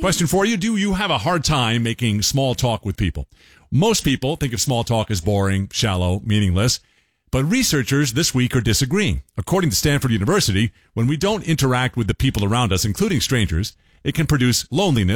Question for you. Do you have a hard time making small talk with people? Most people think of small talk as boring, shallow, meaningless. But researchers this week are disagreeing. According to Stanford University, when we don't interact with the people around us, including strangers, it can produce loneliness